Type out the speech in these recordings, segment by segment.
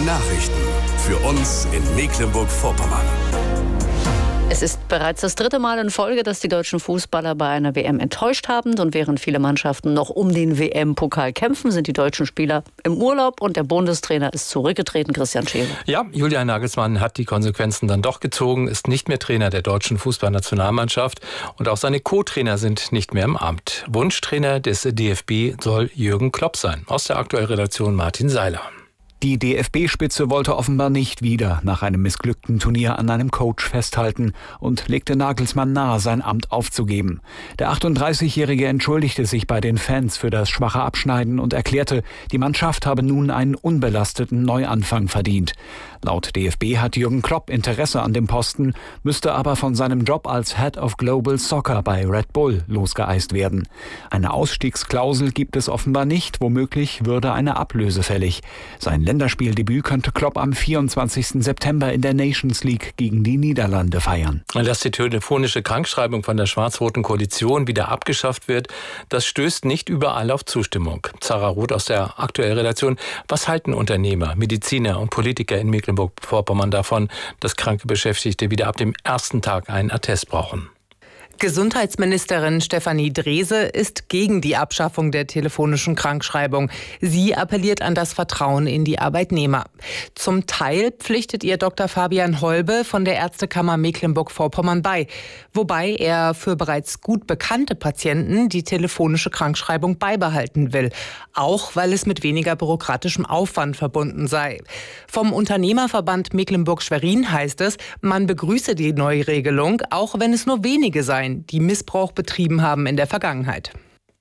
Nachrichten für uns in Mecklenburg-Vorpommern. Es ist bereits das 3. Mal in Folge, dass die deutschen Fußballer bei einer WM enttäuscht haben. Und während viele Mannschaften noch um den WM-Pokal kämpfen, sind die deutschen Spieler im Urlaub und der Bundestrainer ist zurückgetreten, Christian Scheele. Ja, Julian Nagelsmann hat die Konsequenzen dann doch gezogen, ist nicht mehr Trainer der deutschen Fußballnationalmannschaft und auch seine Co-Trainer sind nicht mehr im Amt. Wunschtrainer des DFB soll Jürgen Klopp sein. Aus der aktuellen Redaktion Martin Seiler. Die DFB-Spitze wollte offenbar nicht wieder nach einem missglückten Turnier an einem Coach festhalten und legte Nagelsmann nahe, sein Amt aufzugeben. Der 38-Jährige entschuldigte sich bei den Fans für das schwache Abschneiden und erklärte, die Mannschaft habe nun einen unbelasteten Neuanfang verdient. Laut DFB hat Jürgen Klopp Interesse an dem Posten, müsste aber von seinem Job als Head of Global Soccer bei Red Bull losgeeist werden. Eine Ausstiegsklausel gibt es offenbar nicht, womöglich würde eine Ablöse fällig. Sein Länderspieldebüt könnte Klopp am 24. September in der Nations League gegen die Niederlande feiern. Dass die telefonische Krankschreibung von der schwarz-roten Koalition wieder abgeschafft wird, das stößt nicht überall auf Zustimmung. Zara Roth aus der aktuellen Redaktion. Was halten Unternehmer, Mediziner und Politiker in Mecklenburg-Vorpommern davon, dass kranke Beschäftigte wieder ab dem ersten Tag einen Attest brauchen? Gesundheitsministerin Stefanie Drese ist gegen die Abschaffung der telefonischen Krankschreibung. Sie appelliert an das Vertrauen in die Arbeitnehmer. Zum Teil pflichtet ihr Dr. Fabian Holbe von der Ärztekammer Mecklenburg-Vorpommern bei, wobei er für bereits gut bekannte Patienten die telefonische Krankschreibung beibehalten will, auch weil es mit weniger bürokratischem Aufwand verbunden sei. Vom Unternehmerverband Mecklenburg-Schwerin heißt es, man begrüße die Neuregelung, auch wenn es nur wenige seien, die Missbrauch betrieben haben in der Vergangenheit.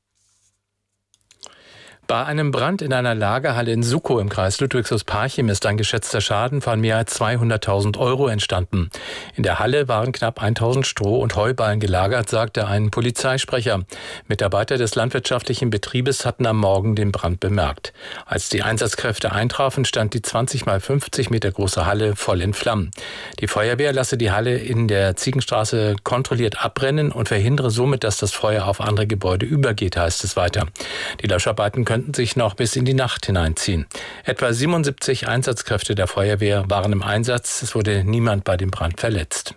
Bei einem Brand in einer Lagerhalle in Suckow im Kreis Ludwigslust-Parchim ist ein geschätzter Schaden von mehr als 200.000 € entstanden. In der Halle waren knapp 1.000 Stroh- und Heuballen gelagert, sagte ein Polizeisprecher. Mitarbeiter des landwirtschaftlichen Betriebes hatten am Morgen den Brand bemerkt. Als die Einsatzkräfte eintrafen, stand die 20 mal 50 Meter große Halle voll in Flammen. Die Feuerwehr lasse die Halle in der Ziegenstraße kontrolliert abbrennen und verhindere somit, dass das Feuer auf andere Gebäude übergeht, heißt es weiter. Die Löscharbeiten könnten sich noch bis in die Nacht hineinziehen. Etwa 77 Einsatzkräfte der Feuerwehr waren im Einsatz. Es wurde niemand bei dem Brand verletzt.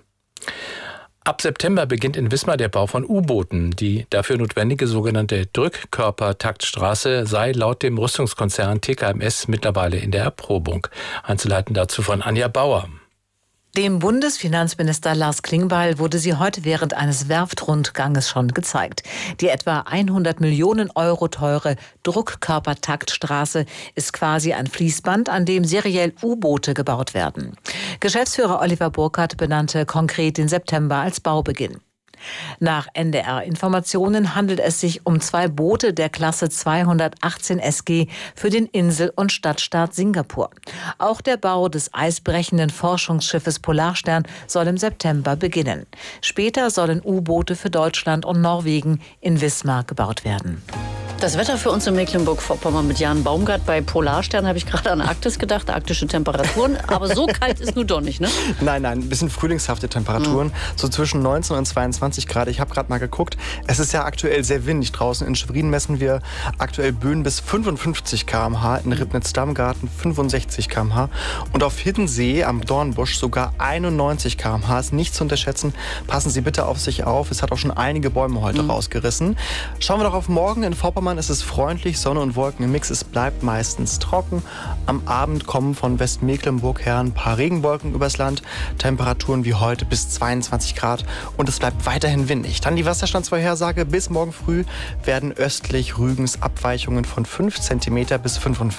Ab September beginnt in Wismar der Bau von U-Booten. Die dafür notwendige sogenannte Drückkörpertaktstraße sei laut dem Rüstungskonzern TKMS mittlerweile in der Erprobung. Einzelheiten dazu von Anja Bauer. Dem Bundesfinanzminister Lars Klingbeil wurde sie heute während eines Werftrundganges schon gezeigt. Die etwa 100 Millionen € teure Druckkörpertaktstraße ist quasi ein Fließband, an dem seriell U-Boote gebaut werden. Geschäftsführer Oliver Burkhardt benannte konkret den September als Baubeginn. Nach NDR-Informationen handelt es sich um 2 Boote der Klasse 218 SG für den Insel- und Stadtstaat Singapur. Auch der Bau des eisbrechenden Forschungsschiffes Polarstern soll im September beginnen. Später sollen U-Boote für Deutschland und Norwegen in Wismar gebaut werden. Das Wetter für uns in Mecklenburg-Vorpommern mit Jan Baumgart. Bei Polarstern habe ich gerade an Arktis gedacht, arktische Temperaturen. Aber so kalt ist nun doch nicht, ne? Nein, ein bisschen frühlingshafte Temperaturen. So zwischen 19 und 22 Grad. Ich habe gerade mal geguckt. Es ist ja aktuell sehr windig draußen. In Schwerin messen wir aktuell Böen bis 55 km/h. In Ribnitz-Dammgarten 65 km/h. Und auf Hiddensee am Dornbusch sogar 91 km/h. Ist nicht zu unterschätzen. Passen Sie bitte auf sich auf. Es hat auch schon einige Bäume heute rausgerissen. Schauen wir doch auf morgen in Vorpommern. Es ist freundlich, Sonne und Wolken im Mix. Es bleibt meistens trocken. Am Abend kommen von Westmecklenburg her ein paar Regenwolken übers Land. Temperaturen wie heute bis 22 Grad. Und es bleibt weiterhin windig. Dann die Wasserstandsvorhersage. Bis morgen früh werden östlich Rügens Abweichungen von 5 cm bis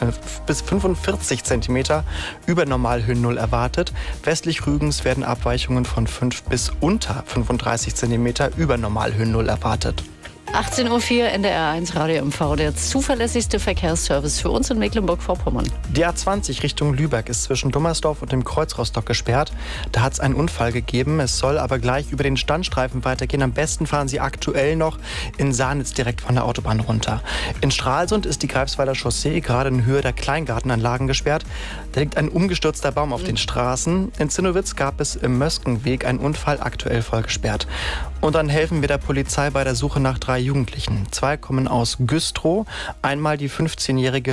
45 cm über Normalhöhen 0 erwartet. Westlich Rügens werden Abweichungen von 5 bis unter 35 cm über Normalhöhen 0 erwartet. 18:04 Uhr, NDR1 Radio MV, der zuverlässigste Verkehrsservice für uns in Mecklenburg-Vorpommern. Die A20 Richtung Lübeck ist zwischen Dummersdorf und dem Kreuz Rostock gesperrt. Da hat es einen Unfall gegeben. Es soll aber gleich über den Standstreifen weitergehen. Am besten fahren Sie aktuell noch in Sahnitz direkt von der Autobahn runter. In Stralsund ist die Greifswalder Chaussee gerade in Höhe der Kleingartenanlagen gesperrt. Da liegt ein umgestürzter Baum auf den Straßen. In Zinnowitz gab es im Möskenweg einen Unfall, aktuell voll gesperrt. Und dann helfen wir der Polizei bei der Suche nach 3 Jugendlichen. 2 kommen aus Güstrow. Einmal die 15-jährige